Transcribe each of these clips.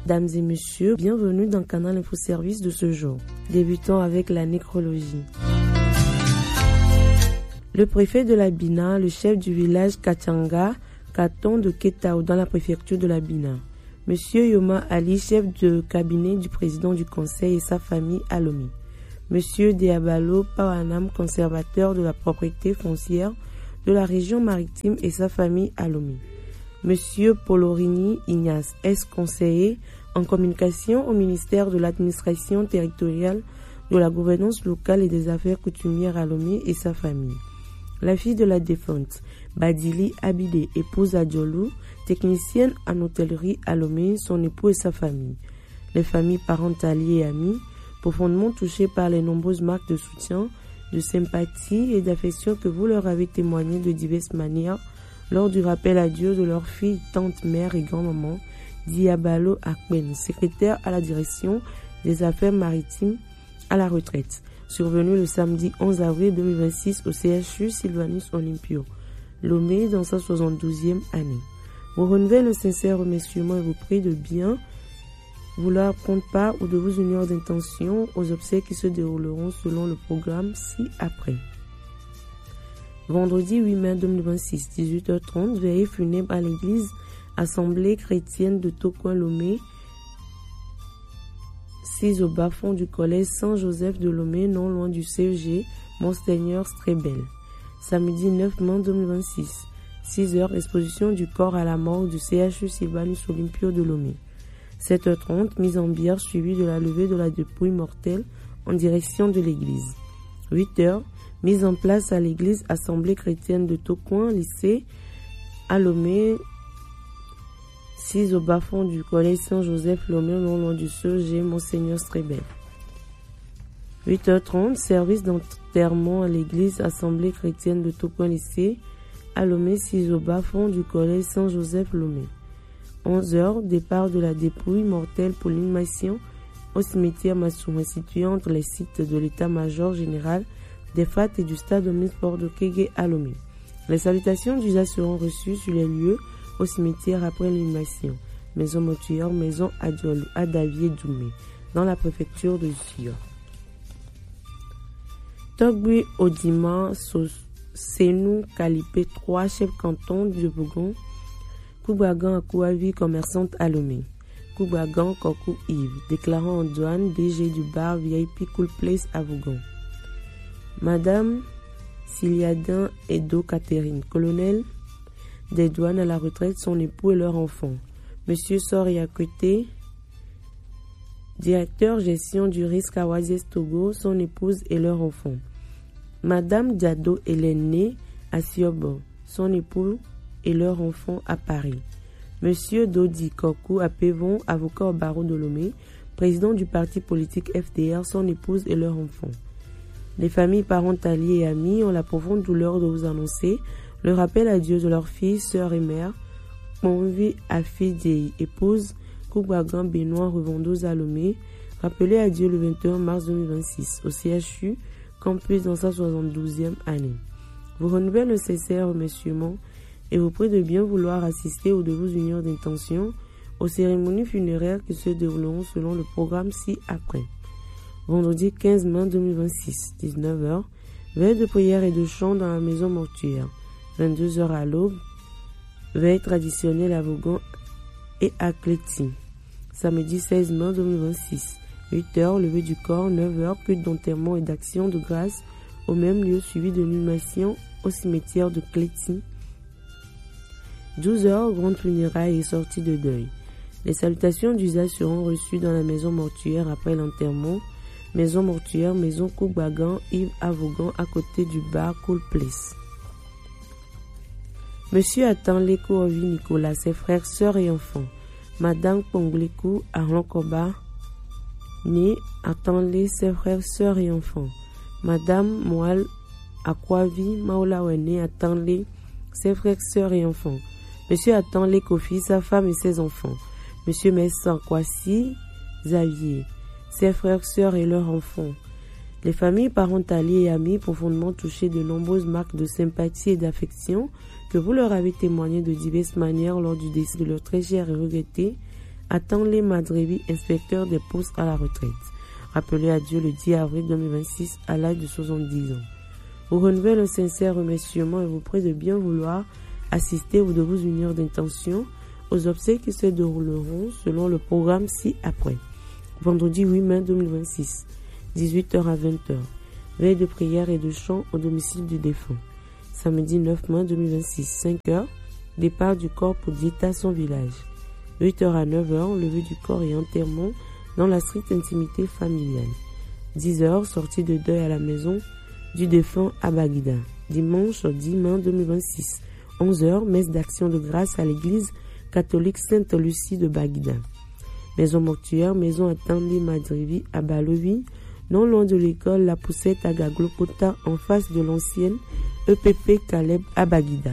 Mesdames et messieurs, bienvenue dans Canal Info Service de ce jour. Débutons avec la nécrologie. Le préfet de la Bina, le chef du village Kachanga, Katon de Ketao dans la préfecture de la Bina. Monsieur Yoma Ali, chef de cabinet du président du conseil et sa famille à Lomé. Monsieur Diabalo Pawanam, conservateur de la propriété foncière de la région maritime et sa famille à Lomé. Monsieur Polorini Ignace, ex-conseiller en communication au ministère de l'administration territoriale, de la gouvernance locale et des affaires coutumières à Lomé et sa famille. La fille de la défunte, Badili Abide, épouse à Djolou, technicienne en hôtellerie à Lomé, son époux et sa famille. Les familles, parents, alliés et amis, profondément touchés par les nombreuses marques de soutien, de sympathie et d'affection que vous leur avez témoigné de diverses manières lors du rappel à Dieu de leur fille, tante, mère et grand-maman, Diabalo Akben, secrétaire à la direction des affaires maritimes à la retraite, survenu le samedi 11 avril 2026 au CHU Sylvanus Olympio, Lomé dans sa 72e année. Vous renouvelez le sincère remerciement et vous prie de bien vouloir prendre part ou de vous unir d'intention aux obsèques qui se dérouleront selon le programme ci-après. Vendredi 8 mai 2026, 18h30, veillée funèbre à l'église Assemblée chrétienne de Tocoin-Lomé, 6 au bas-fond du collège Saint-Joseph de Lomé, non loin du CEG, Monseigneur Strebel. Samedi 9 mai 2026, 6h, exposition du corps à la mort du CHU Sylvanus Olympio de Lomé. 7h30, mise en bière suivie de la levée de la dépouille mortelle en direction de l'église. 8h, mise en place à l'église Assemblée chrétienne de Tocoin, lycée à Lomé, 6 au bas-fond du collège Saint-Joseph Lomé, non loin du CEG, Monseigneur Strebel. 8h30, service d'enterrement à l'église Assemblée chrétienne de Tocoin, lycée à Lomé, 6 au bas-fond du collège Saint-Joseph Lomé. 11h, départ de la dépouille mortelle pour l'inhumation au cimetière Massouma, situé entre les sites de l'état-major général des FAT et du stade omnisport de Kégué à Lomé. Les salutations d'usage seront reçues sur les lieux au cimetière après l'inhumation. Maison mortuaire, maison Adjolou, Adavier Doumé, dans la préfecture de Zio. Togui Odima Senou Kalipé 3, chef canton de Bougon. Koubagan Akouavi, commerçante à Lomé. Koubagan Kokou Yves, déclarant en douane, DG du bar VIP Cool Place à Bougon. Madame Siliadin Edo Catherine, colonel des douanes à la retraite, son époux et leur enfant. Monsieur Soria Koté, directeur gestion du risque à Oisies Togo, son épouse et leur enfant. Madame Diado Hélène à Siobo, son époux et leur enfant à Paris. Monsieur Dodi Kokou à Pévon, avocat au barreau de Lomé, président du parti politique FDR, son épouse et leur enfant. Les familles, parents, alliés et amis ont la profonde douleur de vous annoncer le rappel à Dieu de leurs filles, sœurs et mères, Monvi Afidei, épouse, Koubagan Benoît Revendos à Lomé, rappelé à Dieu le 21 mars 2026 au CHU, campus dans sa 72e année. Vous renouvelez le sincère remerciement et vous prie de bien vouloir assister ou de vous unir d'intention aux cérémonies funéraires qui se dérouleront selon le programme ci-après. Vendredi 15 mai 2026, 19h, veille de prière et de chant dans la maison mortuaire. 22h à l'aube, veille traditionnelle à Vaugon et à Cléty. Samedi 16 mai 2026, 8h, levée du corps, 9h, culte d'enterrement et d'action de grâce au même lieu suivi de l'inhumation au cimetière de Cléty. 12h, grande funérailles et sortie de deuil. Les salutations d'usage seront reçues dans la maison mortuaire après l'enterrement. Maison mortuaire, maison Koubagan, Yves Avogan, à côté du bar Cool Place. Monsieur attend l'écho Ovi Nicolas, ses frères, sœurs et enfants. Madame Ponglekou, Arlon Koba, né, attend-les, ses frères, sœurs et enfants. Madame Moal Akwavi, Maolawene, attend-les, ses frères, sœurs et enfants. Monsieur attend-les Kofi, sa femme et ses enfants. Monsieur Messan Kwasi, Xavier, ses frères, sœurs et leurs enfants. Les familles, parents, alliés et amis profondément touchés de nombreuses marques de sympathie et d'affection que vous leur avez témoigné de diverses manières lors du décès de leur très cher et regretté Atanlé Madrevi, inspecteur des postes à la retraite. Rappelé à Dieu le 10 avril 2026 à l'âge de 70 ans. Vous renouvelle un sincère remerciement et vous prie de bien vouloir assister ou de vous unir d'intention aux obsèques qui se dérouleront selon le programme ci-après. Vendredi 8 mai 2026, 18h à 20h. Veille de prière et de chant au domicile du défunt. Samedi 9 mai 2026, 5h. Départ du corps pour Dita, son village. 8h à 9h, levée du corps et enterrement dans la stricte intimité familiale. 10h, sortie de deuil à la maison du défunt à Baguida. Dimanche 10 mai 2026, 11h, messe d'action de grâce à l'église catholique Sainte-Lucie de Baguida. Maison mortuaire, maison Atanlé Madrevi à Balovi, non loin de l'école La Poussette à Gaglokota, en face de l'ancienne EPP Caleb à Baguida.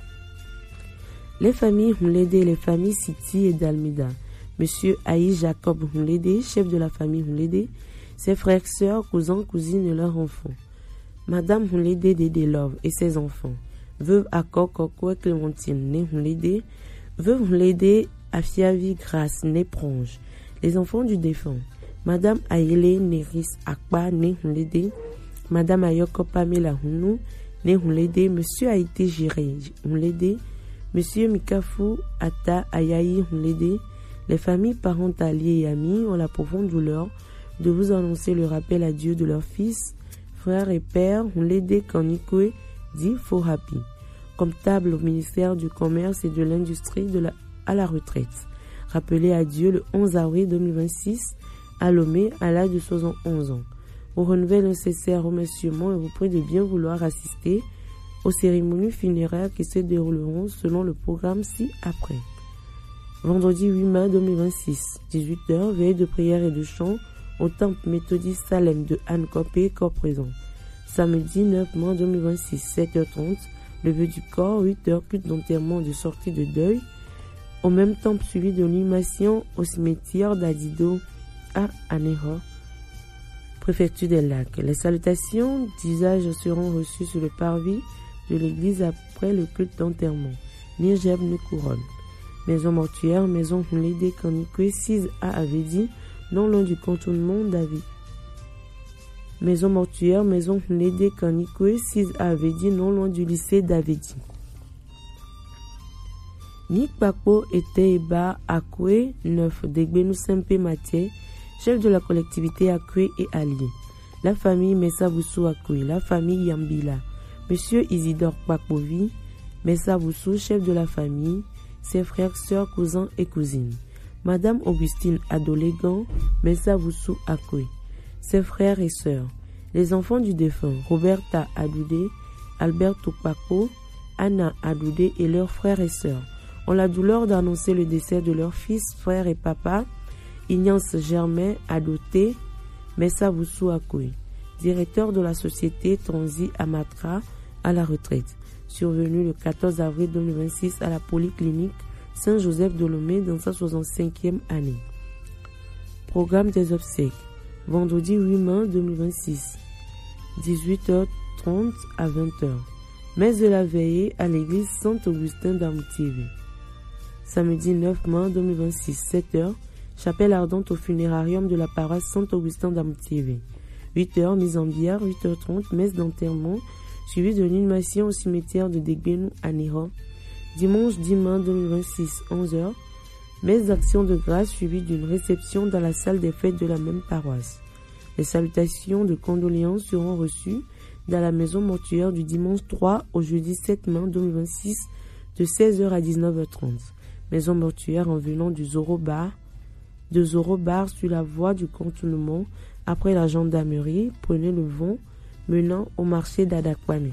Les familles Hunlede et les familles Siti et d'Almida. Monsieur Aïe Jacob Hunlede, chef de la famille Hunlede, ses frères, sœurs, cousins, cousines et leurs enfants. Madame Hunlede Dede Love et ses enfants. Veuve Akor Kokwe Clémentine, née Hunlede. Veuve Hunlede Afiavi Grace, née Pronge. Les enfants du défunt. Madame Aïle Neris Akpa, née Hunlede. Madame Ayoko Pamela Hunu, née Hunlede. Monsieur Haïté Jiré Hunlede. Monsieur Mikafu Ata Ayayi Hunlede. Les familles, parents, alliés et amis ont la profonde douleur de vous annoncer le rappel à Dieu de leur fils, frère et père Hunlede Kanikwe dit Fohapi, comptable au ministère du Commerce et de l'Industrie à la retraite. Rappelé à Dieu le 11 avril 2026 à Lomé à l'âge de 71 ans. Vous renouvelle un sincère remerciement et vous prie de bien vouloir assister aux cérémonies funéraires qui se dérouleront selon le programme ci-après. Vendredi 8 mai 2026, 18h, veille de prière et de chant au temple méthodiste Salem de Anne Copé, corps présent. Samedi 9 mai 2026, 7h30, levée du corps, 8h, culte d'enterrement de sortie de deuil. Au même temple suivi de l'inhumation au cimetière d'Adido à Aneho, préfecture des Lacs. Les salutations d'usage seront reçues sur le parvis de l'église après le culte d'enterrement. Nirjeb ne couronne. Maison mortuaire, maison Hunlede Kanikwe, 6 à Avedi, non loin du contournement d'Avi. Maison mortuaire, maison Hunlede Kanikwe, 6 à Avedi, non loin du lycée d'Avedi. Nik Bakpo était Eba Akwe, 9 Degbenu Sempe Mathieu, chef de la collectivité Akwe et allié. La famille Messa Boussou Akwe, la famille Yambila. Monsieur Isidore Bakpovi, Messa Boussou, chef de la famille, ses frères, sœurs, cousins et cousines. Madame Augustine Adolégan, Messa Boussou Akwe. Ses frères et sœurs. Les enfants du défunt, Roberta Adoudé, Alberto Pakpo, Anna Adoudé et leurs frères et sœurs ont la douleur d'annoncer le décès de leur fils, frère et papa, Ignace Germain Adoté, Messa Boussou Akwe, directeur de la société Transi Amatra à la retraite, survenu le 14 avril 2026 à la polyclinique Saint-Joseph de Lomé dans sa 65e année. Programme des obsèques. Vendredi 8 mai 2026, 18h30 à 20h. Messe de la veillée à l'église Saint-Augustin d'Amoutiévé. Samedi 9 mai 2026, 7h. Chapelle ardente au funérarium de la paroisse Saint-Augustin d'Amoutiévé. 8h, mise en bière, 8h30, messe d'enterrement, suivie de l'inhumation au cimetière de Degbenu à Niro. Dimanche 10 mai 2026, 11h, messe d'action de grâce suivie d'une réception dans la salle des fêtes de la même paroisse. Les salutations de condoléances seront reçues dans la maison mortuaire du dimanche 3 au jeudi 7 mai 2026 de 16h à 19h30. Maison mortuaire en venant du Zoro Bar sur la voie du contournement après la gendarmerie, prenez le vent menant au marché d'Adakwame.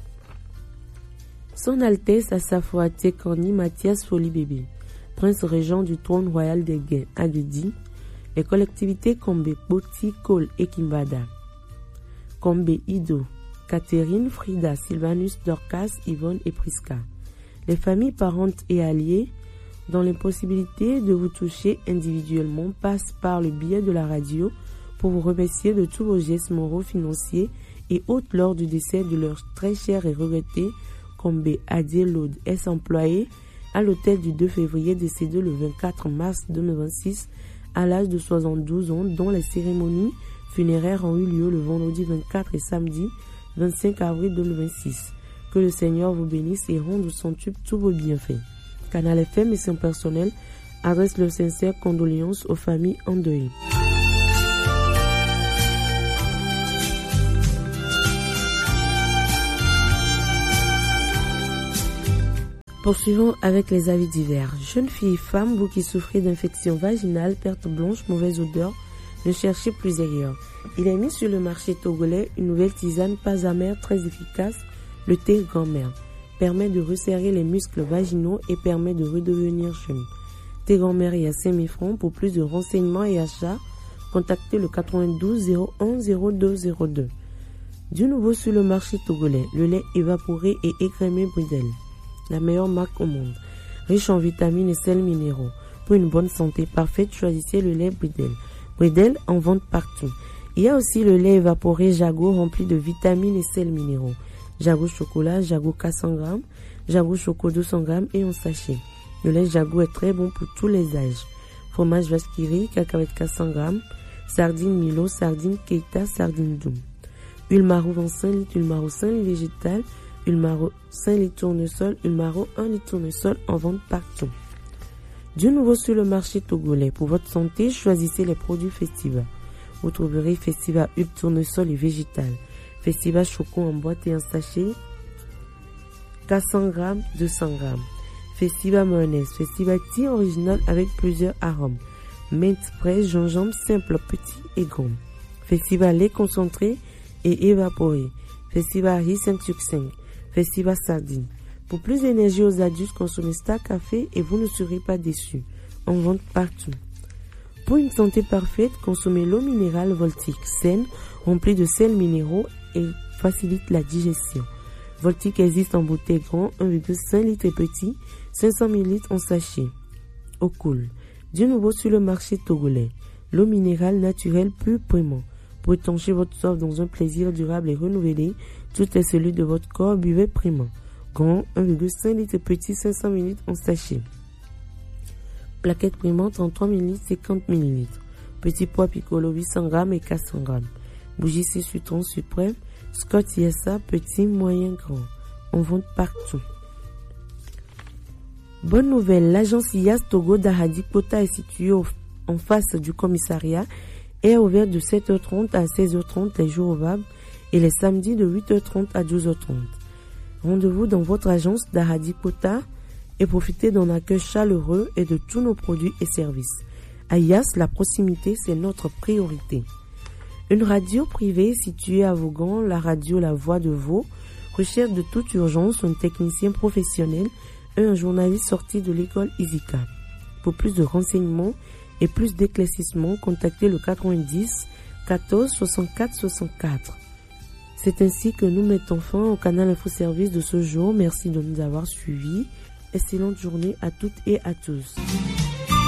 Son Altesse Assafoate Korni Mathias Folibébé, prince régent du trône royal des Guins, a dit les collectivités Kombe, Boti, Kol et Kimbada, Kombe, Ido, Catherine, Frida, Sylvanus, Dorcas, Yvonne et Priska, les familles parentes et alliées dont l'impossibilité de vous toucher individuellement passe par le biais de la radio pour vous remercier de tous vos gestes moraux, financiers et autres lors du décès de leur très cher et regretté Kombe Adie Lode, ex-employé à l'hôtel du 2 février, décédé le 24 mars 2026 à l'âge de 72 ans, dont les cérémonies funéraires ont eu lieu le vendredi 24 et samedi 25 avril 2026. Que le Seigneur vous bénisse et rende au centuple tous vos bienfaits. Canal FM et son personnel adressent leurs sincères condoléances aux familles endeuillées. Poursuivons avec les avis divers. Jeunes filles et femmes, vous qui souffrez d'infections vaginales, perte blanche, mauvaise odeur, ne cherchez plus ailleurs. Il est mis sur le marché togolais une nouvelle tisane pas amère très efficace, le thé grand-mère. Permet de resserrer les muscles vaginaux et permet de redevenir jeune. Thé grand-mère est à 5 000 francs. Pour plus de renseignements et achats, contactez le 92 01 0202. Du nouveau sur le marché togolais, le lait évaporé et écrémé Bridel. La meilleure marque au monde, riche en vitamines et sels minéraux. Pour une bonne santé parfaite, choisissez le lait Bridel. Bridel en vente partout. Il y a aussi le lait évaporé Jago rempli de vitamines et sels minéraux. Jago chocolat, Jago 400 grammes, Jago choco 200 grammes et en sachet. Le lait Jago est très bon pour tous les âges. Fromage vache qui rit, cacahuètes 400 grammes, sardines Milo, sardines Keita, sardines Doum. Huile Maro 25 litres, huile Maro 5 litres végétale, huile Maro 5 litres tournesol, huile Maro 1 litre tournesol en vente partout. Du nouveau sur le marché togolais. Pour votre santé, choisissez les produits Festiva. Vous trouverez Festiva huile tournesol et végétale. Festiva choco en boîte et en sachet, 400 grammes, 200 grammes. Festiva mayonnaise, Festiva thé original avec plusieurs arômes. Menthe fraîche, gingembre simple, petit et grand. Festiva lait concentré et évaporé. Festiva riz 5 sur 5. Festiva sardine. Pour plus d'énergie aux adultes, consommez Star Café et vous ne serez pas déçus. En vente partout. Pour une santé parfaite, consommez l'eau minérale Voltic, saine, remplie de sels minéraux et facilite la digestion. Voltic existe en bouteille grand, 1,5 litre et petit, 500 ml en sachet. Eau cool. Du nouveau sur le marché togolais. L'eau minérale naturelle pure Prima. Pour étancher votre soif dans un plaisir durable et renouvelé, toutes les cellules de votre corps, buvez Prima. Grand, 1,5 litre et petit, 500 ml en sachet. Plaquette Prima, 33 ml, 50 ml. Petit pois piccolo, 800 g et 400 g. Bougie 6 citron suprême, Scott ISA, petit, moyen, grand. On vend partout. Bonne nouvelle, l'agence IAS Togo d'Ahadi Kota est située en face du commissariat et est ouverte de 7h30 à 16h30 les jours ouvrables et les samedis de 8h30 à 12h30. Rendez-vous dans votre agence d'Ahadi Kota et profitez d'un accueil chaleureux et de tous nos produits et services. À IAS, la proximité, c'est notre priorité. Une radio privée située à Vaughan, la radio La Voix de Vaud, recherche de toute urgence un technicien professionnel et un journaliste sorti de l'école Isika. Pour plus de renseignements et plus d'éclaircissements, contactez le 90 14 64 64. C'est ainsi que nous mettons fin au canal Info Service de ce jour. Merci de nous avoir suivis. Excellente journée à toutes et à tous.